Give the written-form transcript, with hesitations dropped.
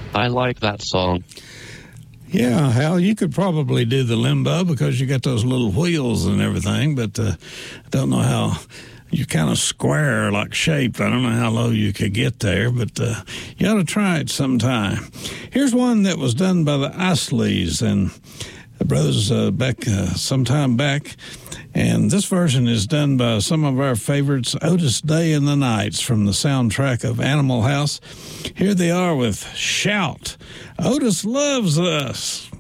I like that song. Yeah, Hal, you could probably do the limbo because you got those little wheels and everything, but I don't know how. You're kind of square like shaped. I don't know how low you could get there, but you ought to try it sometime. Here's one that was done by the Isleys and the brothers back some time back. And this version is done by some of our favorites, Otis Day and the Nights, from the soundtrack of Animal House. Here they are with Shout. Otis Loves Us.